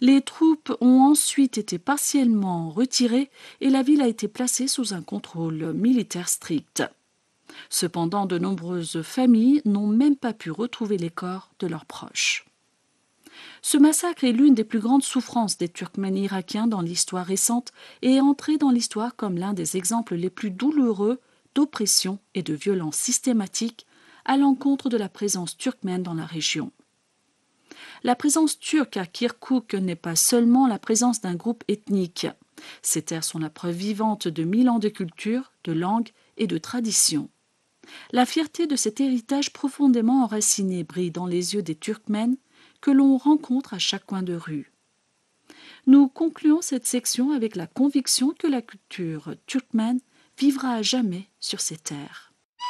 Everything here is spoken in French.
Les troupes ont ensuite été partiellement retirées et la ville a été placée sous un contrôle militaire strict. Cependant, de nombreuses familles n'ont même pas pu retrouver les corps de leurs proches. Ce massacre est l'une des plus grandes souffrances des Turkmènes irakiens dans l'histoire récente et est entré dans l'histoire comme l'un des exemples les plus douloureux d'oppression et de violence systématique à l'encontre de la présence turkmène dans la région. La présence turque à Kirkouk n'est pas seulement la présence d'un groupe ethnique. Ces terres sont la preuve vivante de 1000 ans de culture, de langue et de tradition. La fierté de cet héritage profondément enraciné brille dans les yeux des Turkmènes que l'on rencontre à chaque coin de rue. Nous concluons cette section avec la conviction que la culture turkmène vivra à jamais sur ces terres.